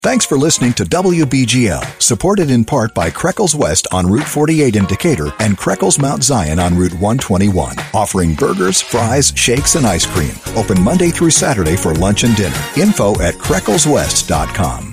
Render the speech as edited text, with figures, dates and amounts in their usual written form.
Thanks for listening to WBGL, supported in part by Kreckles West on Route 48 in Decatur and Kreckles Mount Zion on Route 121, offering burgers, fries, shakes, and ice cream. Open Monday through Saturday for lunch and dinner. Info at KrecklesWest.com.